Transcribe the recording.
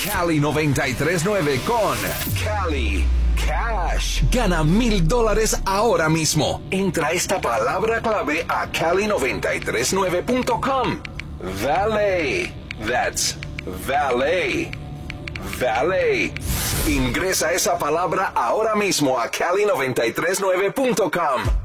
Cali 93.9 con Cali Cash. Gana $1,000 ahora mismo. Entra esta palabra clave a Cali939.com. Valet. That's valet. Valet. Ingresa esa palabra ahora mismo a Cali939.com.